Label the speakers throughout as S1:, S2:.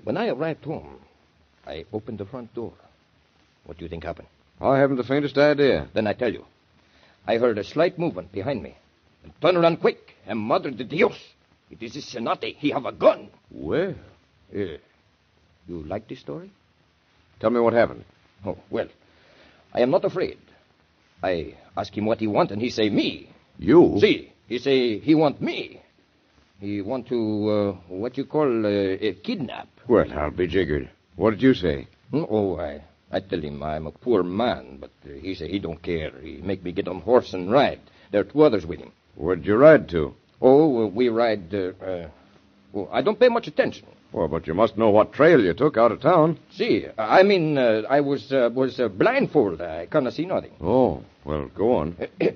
S1: When I arrived home, I opened the front door. What do you think happened?
S2: I haven't the faintest idea.
S1: Then I tell you. I heard a slight movement behind me. And turned around quick, and Madre de Dios. It is this Senate. He have a gun.
S2: Well,
S1: You like this story?
S2: tell me what happened.
S1: Oh, well, I am not afraid. I ask him what he want, and he say me.
S2: You?
S1: See, he say he want me. He want to, what you call, kidnap.
S2: Well, I'll be jiggered. What did you say?
S1: Oh, I tell him I'm a poor man, but he say he don't care. He make me get on horse and ride. There are 2 others with him.
S2: Where'd you ride to?
S1: Oh, we ride, I don't pay much attention.
S2: Well, but you must know what trail you took out of town.
S1: See, I mean, I was blindfolded. I cannot see nothing.
S2: Oh, well, go on.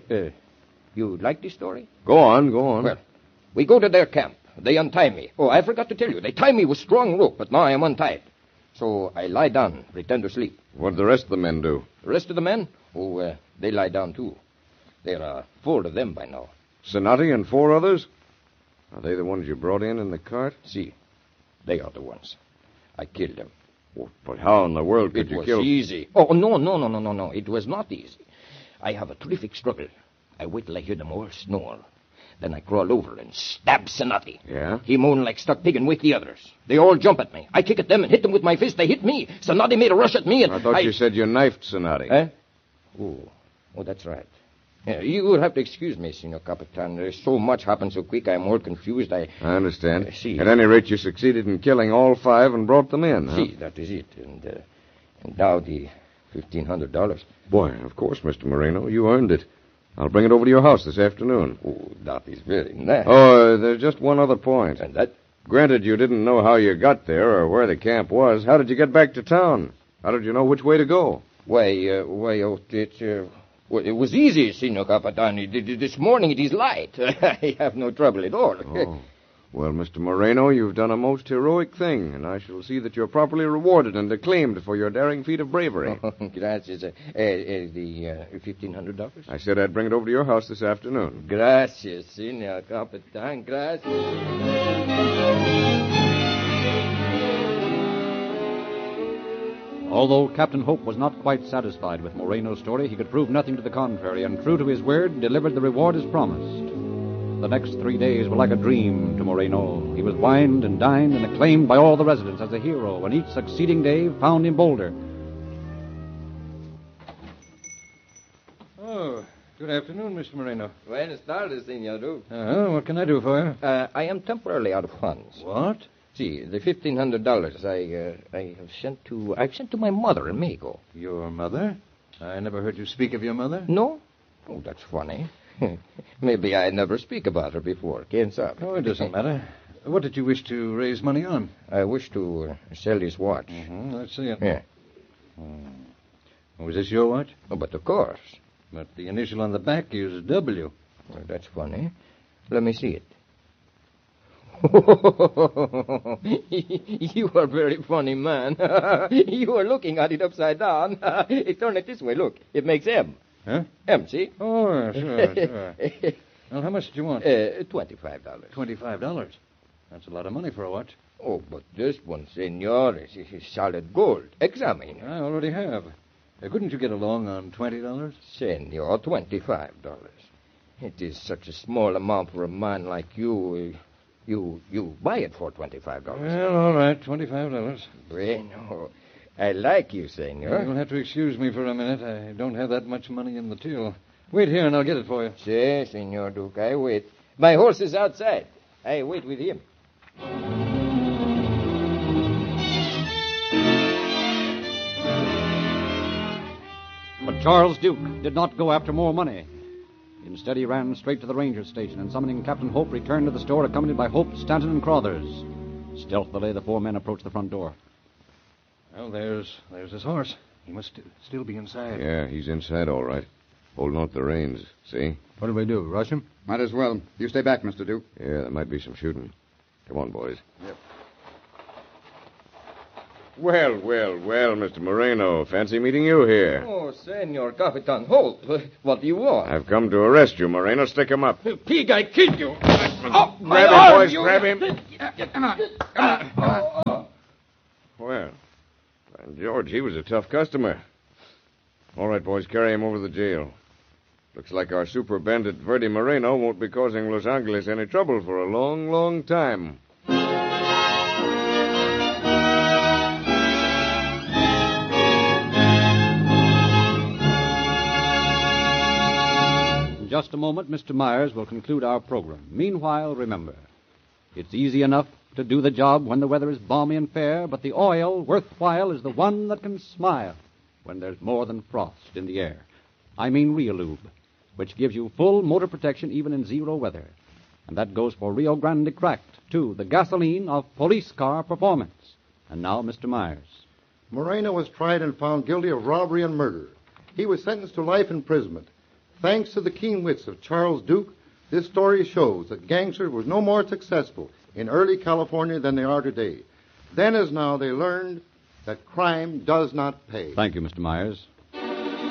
S1: You like this story?
S2: Go on.
S1: Well, we go to their camp. They untie me. Oh, I forgot to tell you. They tie me with strong rope, but now I am untied. So I lie down, pretend to sleep.
S2: What did the rest of the men do?
S1: The rest of the men? Oh, they lie down, too. There are 4 of them by now.
S2: Sonati and 4 others? Are they the ones you brought in the cart?
S1: See, they are the ones. I killed them.
S2: Oh, but how in the world could you kill...
S1: It was easy. Oh, no. It was not easy. I have a terrific struggle. I wait till I hear them all snore. Then I crawl over and stab Senati.
S2: Yeah?
S1: He moaned like stuck pig and wake the others. They all jump at me. I kick at them and hit them with my fist. They hit me. Senati made a rush at me and
S2: I thought you said you knifed Sonati.
S1: Eh? Oh, that's right. Yeah, you will have to excuse me, Senor Capitan. There's so much happened so quick I'm all confused. I
S2: understand.
S1: See.
S2: At any rate, you succeeded in killing all 5 and brought them in, huh?
S1: See, that is it. And now the $1,500.
S2: Boy, of course, Mr. Moreno. You earned it. I'll bring it over to your house this afternoon.
S1: Oh, that is very nice.
S2: Oh, there's just one other point.
S1: And that?
S2: Granted, you didn't know how you got there or where the camp was. How did you get back to town? How did you know which way to go?
S1: It was easy, Senor Capitan. This morning it is light. I have no trouble at all.
S2: Oh. Well, Mr. Moreno, you've done a most heroic thing, and I shall see that you're properly rewarded and acclaimed for your daring feat of bravery.
S1: Gracias. The $1,500?
S2: I said I'd bring it over to your house this afternoon.
S1: Gracias, Senor Capitan. Gracias.
S3: Although Captain Hope was not quite satisfied with Moreno's story, he could prove nothing to the contrary, and true to his word, delivered the reward as promised. The next 3 days were like a dream to Moreno. He was wined and dined and acclaimed by all the residents as a hero, and each succeeding day found him bolder.
S4: Oh, good afternoon, Mr. Moreno.
S1: Buenas tardes, Senor Duke.
S4: What can I do for you?
S1: I am temporarily out of funds.
S4: What?
S1: See, the $1,500 I've sent to my mother in Mexico.
S4: Your mother? I never heard you speak of your mother.
S1: No? Oh, that's funny. Maybe I never speak about her before. Quien sabe?
S4: Oh, it doesn't matter. What did you wish to raise money on?
S1: I wish to sell this watch.
S4: Mm-hmm. Let's see it.
S1: Yeah.
S4: Was this your watch?
S1: Oh, but of course.
S4: But the initial on the back is W.
S1: Well, that's funny. Let me see it. You are a very funny man. You are looking at it upside down. Turn it this way. Look, it makes M.
S4: Huh?
S1: M, see?
S4: Oh, sure. Well, how much do you want?
S1: $25.
S4: $25. That's a lot of money for a watch.
S1: Oh, but this one, senor, is solid gold. Examine.
S4: I already have. Couldn't you get along on $20?
S1: Senor, $25. It is such a small amount for a man like you. You buy it for $25.
S4: Well, all right, $25.
S1: Bueno. I like you, senor.
S4: You'll have to excuse me for a minute. I don't have that much money in the till. Wait here and I'll get it for you.
S1: Si, Senor Duke, I wait. My horse is outside. I wait with him.
S3: But Charles Duke did not go after more money. Instead, he ran straight to the ranger station and, summoning Captain Hope, returned to the store accompanied by Hope, Stanton, and Crothers. Stealthily, the 4 men approached the front door.
S4: Well, there's his horse. He must still be inside.
S2: Yeah, he's inside all right. Holding on to the reins, see?
S4: What'll we do, rush him?
S5: Might as well. You stay back, Mr. Duke.
S2: Yeah, there might be some shooting. Come on, boys.
S5: Yep.
S2: Well, Mr. Moreno. Fancy meeting you here.
S1: Oh, Senor Capitan Holt. What do you want?
S2: I've come to arrest you, Moreno. Stick him up.
S1: Pig, I killed you.
S2: Grab him, boys. Grab him.
S5: Come on.
S2: George, he was a tough customer. All right, boys, carry him over to the jail. Looks like our super bandit Verdi Moreno won't be causing Los Angeles any trouble for a long, long time.
S3: In just a moment, Mr. Myers will conclude our program. Meanwhile, remember, it's easy enough to do the job when the weather is balmy and fair, but the oil worthwhile is the one that can smile when there's more than frost in the air. I mean Realube, which gives you full motor protection even in zero weather. And that goes for Rio Grande Cracked, too, the gasoline of police car performance. And now, Mr. Myers.
S6: Moreno was tried and found guilty of robbery and murder. He was sentenced to life imprisonment. Thanks to the keen wits of Charles Duke, this story shows that gangsters were no more successful in early California than they are today. Then as now, they learned that crime does not pay.
S3: Thank you, Mr. Myers.